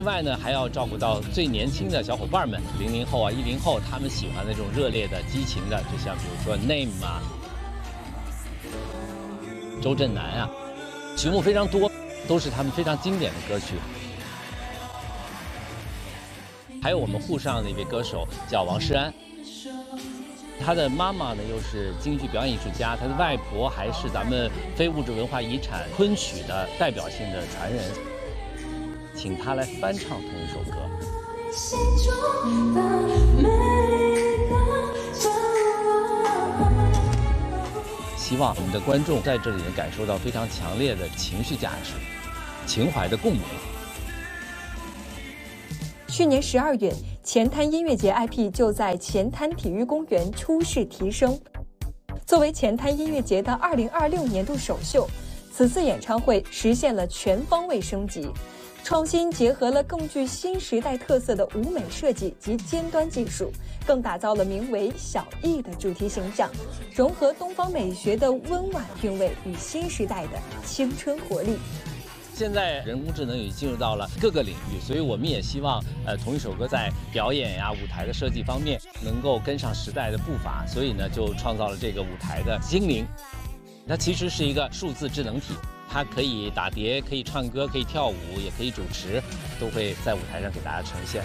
另外呢，还要照顾到最年轻的小伙伴们，00后啊、10后，他们喜欢的这种热烈的、激情的，就像比如说 Name 啊、周震南啊，曲目非常多，都是他们非常经典的歌曲。还有我们沪上的一位歌手叫王诗安，他的妈妈呢又是京剧表演艺术家，他的外婆还是咱们非物质文化遗产昆曲的代表性的传人，请他来翻唱同一首歌。心中的每个角落，希望我们的观众在这里能感受到非常强烈的情绪价值、情怀的共鸣。 去年12月，前滩音乐节 IP 就在前滩体育公园初试提升。作为前滩音乐节的2026年度首秀，此次演唱会实现了全方位升级，创新结合了更具新时代特色的舞美设计及尖端技术，更打造了名为“小艺”的主题形象，融合东方美学的温婉韵味与新时代的青春活力。 现在人工智能已经进入到了各个领域，所以我们也希望，同一首歌在表演呀、舞台的设计方面能够跟上时代的步伐，所以呢，就创造了这个舞台的精灵。它其实是一个数字智能体，它可以打碟，可以唱歌，可以跳舞，也可以主持，都会在舞台上给大家呈现。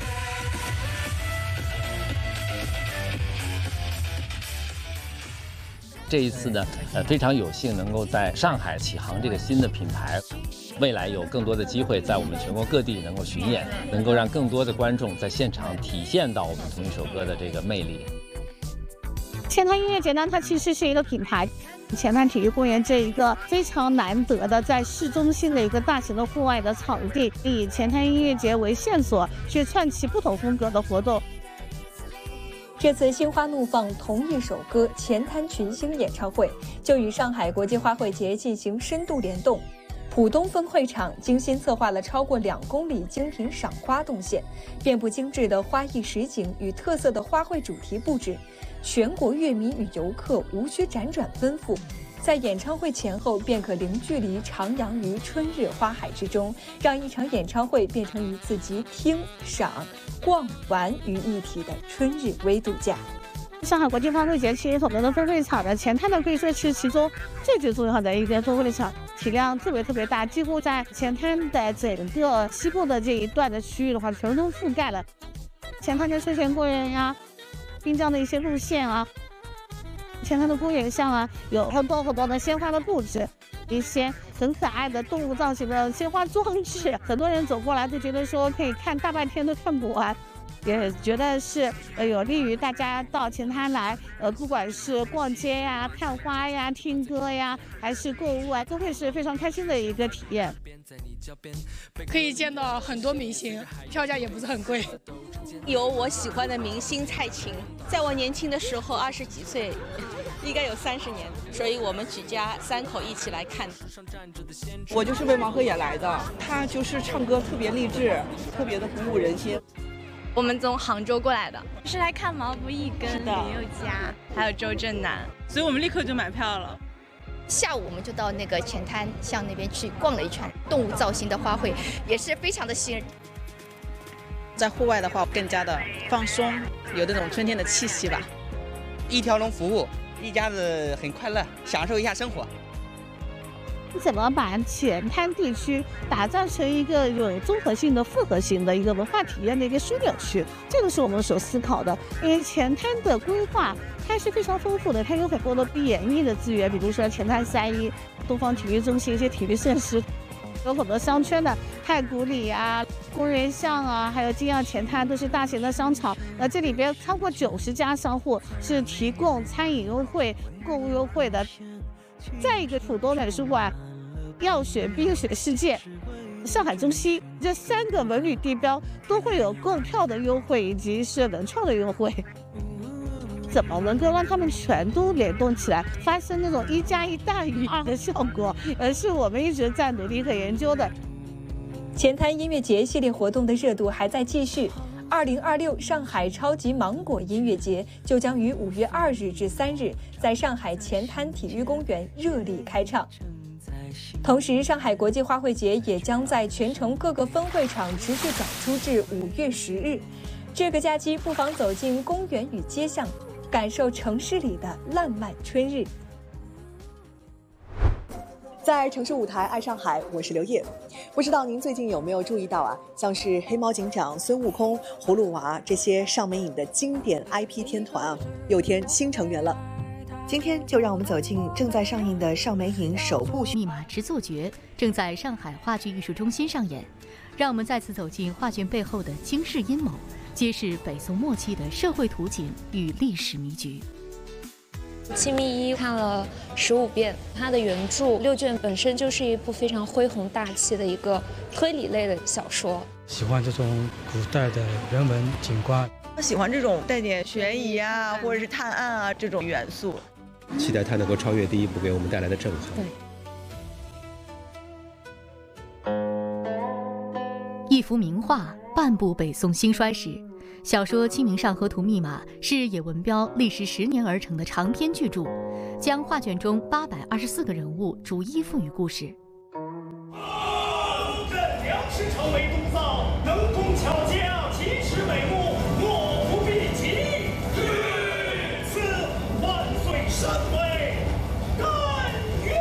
这一次呢，非常有幸能够在上海启航这个新的品牌，未来有更多的机会在我们全国各地能够巡演，能够让更多的观众在现场体现到我们同一首歌的这个魅力。 前滩音乐节呢，它其实是一个品牌。前滩体育公园这一个非常难得的在市中心的一个大型的户外的场地，以前滩音乐节为线索，去串起不同风格的活动。 这次心花怒放同一首歌前滩群星演唱会就与上海国际花卉节进行深度联动。浦东分会场精心策划了超过2公里精品赏花动线，遍布精致的花艺实景与特色的花卉主题布置，全国乐迷与游客无需辗转奔赴，在演唱会前后便可零距离徜徉于春日花海之中，让一场演唱会变成一次集听、赏、逛、玩于一体的春日微度假。 上海国际花卉节其实我们的分会场的前滩呢，可以说是其中最重要的一个分会场，体量特别大，几乎在前滩的整个西部的这一段的区域的话，全都覆盖了。前滩的休闲公园呀、滨江的一些路线啊，前滩的公园上啊，有很多的鲜花的布置，一些很可爱的动物造型的鲜花装置，很多人走过来都觉得说可以看大半天都看不完。也觉得是有利于大家到前滩来，不管是逛街呀、看花呀、听歌呀，还是购物啊，都会是非常开心的一个体验。 可以见到很多明星，票价也不是很贵。 有我喜欢的明星蔡琴，在我年轻的时候20几岁，应该有30年，所以我们举家3口一起来看。 我就是为王鹤野来的，他就是唱歌特别励志，特别的鼓舞人心。 我们从杭州过来的，是来看毛不易跟林宥嘉，还有周震南， 所以我们立刻就买票了。 下午我们就到那个前滩巷那边去逛了一圈，动物造型的花卉也是非常的吸引人。 在户外的话，更加的放松，有那种春天的气息吧。 一条龙服务，一家子很快乐，享受一下生活。 怎么把前滩地区打造成一个有综合性的、复合性的一个文化体验的一个枢纽区？这个是我们所思考的。因为前滩的规划它是非常丰富的，它有很多的不演绎的资源，比如说前滩3·1、东方体育中心一些体育设施，有很多商圈的太古里啊、公园巷啊，还有金耀前滩都是大型的商场。这里边超过90家商户是提供餐饮优惠、购物优惠的。再一个，浦东美术馆、药学冰雪世界、上海中心这3个文旅地标都会有购票的优惠以及是文创的优惠。怎么能够让他们全都联动起来，发生那种1+1大于2的效果，是我们一直在努力和研究的。 前滩音乐节系列活动的热度还在继续。2026上海超级芒果音乐节就将于5月2日至3日在上海前滩体育公园热力开唱。 同时，上海国际花卉节也将在全城各个分会场持续展出至5月10日。这个假期不妨走进公园与街巷，感受城市里的烂漫春日。 在城市舞台爱上海，我是刘烨。不知道您最近有没有注意到啊，像是黑猫警长、孙悟空、葫芦娃这些上美影的经典 IP 天团啊，又添新成员了。今天就让我们走进正在上映的上美影首部 《密码之作绝》，正在上海话剧艺术中心上演。让我们再次走进画卷背后的惊世阴谋，揭示北宋末期的社会图景与历史迷局。 亲密一看了15遍，它的原著6卷本身就是一部非常恢宏大气的一个推理类的小说。 喜欢这种古代的人文景观， 喜欢这种带点悬疑啊，或者是探案啊这种元素。 期待它能够超越第一部给我们带来的震撼。 一幅名画，半部北宋兴衰史。小说《清明上河图密码》是野文彪历时10年而成的长篇巨著，将画卷中824个人物逐一赋予故事。 朕梁师成为督造，能工巧匠，奇耻美目，莫不必及。赐万岁神威，但愿。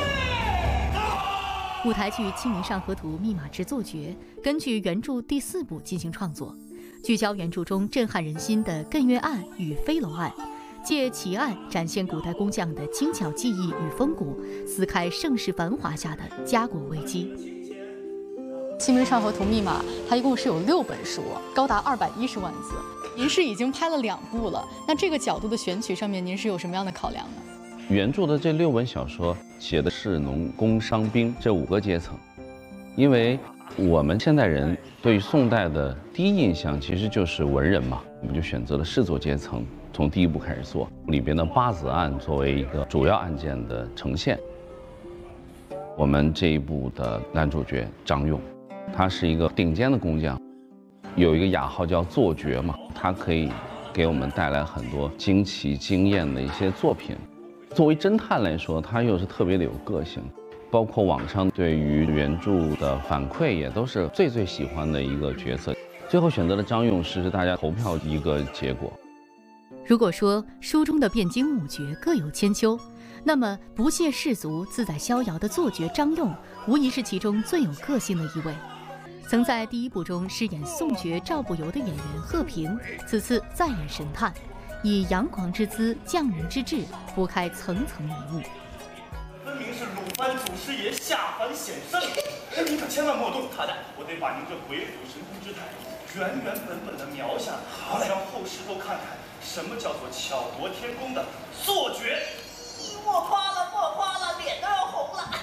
舞台剧《清明上河图密码之作绝》根据原著第4部进行创作。聚焦原著中震撼人心的艮岳案与飞楼案，借奇案展现古代工匠的精巧技艺与风骨，撕开盛世繁华下的家国危机。 《清明上河图密码》它一共是有6本书，高达210万字。您是已经拍了2部了，那这个角度的选取上面，您是有什么样的考量呢？ 原著的这6本小说写的士农工商兵这5个阶层，因为我们现代人对于宋代的第一印象其实就是文人嘛，我们就选择了士族阶层，从第1部开始做，里边的八子案作为一个主要案件的呈现。我们这一部的男主角张用，他是一个顶尖的工匠，有一个雅号叫作绝嘛，他可以给我们带来很多惊奇惊艳的一些作品。作为侦探来说，他又是特别的有个性。包括网上对于原著的反馈也都是最喜欢的一个角色，最后选择了张用是大家投票一个结果。 如果说书中的汴京五绝各有千秋，那么不屑世俗、自在逍遥的作绝张用，无疑是其中最有个性的一位。曾在第1部中饰演宋爵赵不由的演员贺平，此次再演神探，以阳狂之姿、匠人之志，拨开层层迷雾。 分明是鲁班祖师爷下凡显圣，您可千万莫动他的，我得把您这鬼斧神工之态原本的描下，好让后世都看看什么叫做巧夺天工的作绝。 莫夸了，脸都要红了。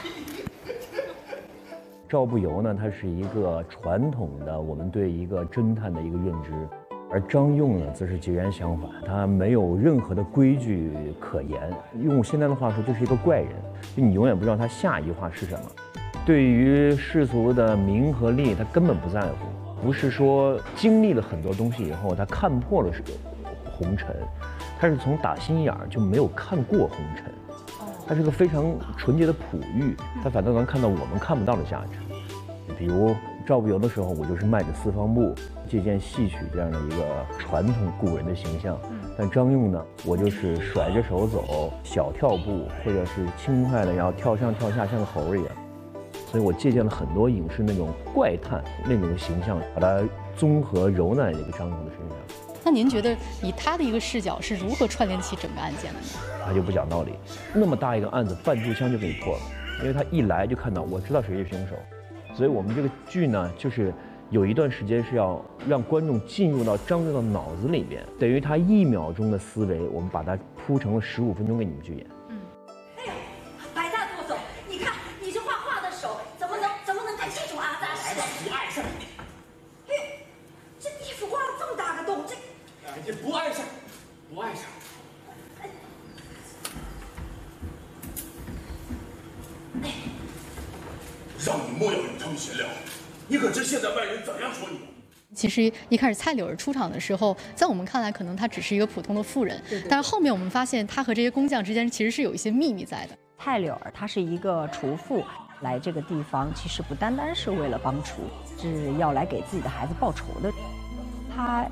赵不由呢，他是一个传统的我们对一个侦探的一个认知。而张用呢，则是截然相反，他没有任何的规矩可言。用现在的话说，就是一个怪人，就你永远不知道他下一句话是什么。对于世俗的名和利，他根本不在乎。不是说经历了很多东西以后，他看破了红尘，他是从打心眼儿就没有看过红尘。他是个非常纯洁的璞玉，他反倒能看到我们看不到的价值。比如赵不由的时候，我就是迈着四方步，借鉴戏曲这样的一个传统古人的形象。但张用呢，我就是甩着手走，小跳步，或者是轻快的，然后跳上跳下，像个猴儿一样。所以我借鉴了很多影视那种怪探那种形象，把它综合揉在这个张用的身上。 那您觉得以他的一个视角是如何串联起整个案件的呢？ 他就不讲道理，那么大一个案子，半炷香就给你破了，因为他一来就看到，我知道谁是凶手。所以我们这个剧呢，就是有一段时间是要让观众进入到张用的脑子里边，等于他1秒钟的思维，我们把它铺成了15分钟给你们去演。 哎呀，白大舵手，你看你这画画的手怎么能看清楚啊？ 不碍事。 哎，这地主挖了这么大个洞， 这不碍事，不碍事。让你莫要与他们闲聊，你可知现在外人怎样说你？ 其实一开始蔡柳儿出场的时候，在我们看来可能她只是一个普通的妇人，但是后面我们发现她和这些工匠之间其实是有一些秘密在的。 蔡柳儿她是一个厨妇， 来这个地方其实不单单是为了帮厨，是要来给自己的孩子报仇的。他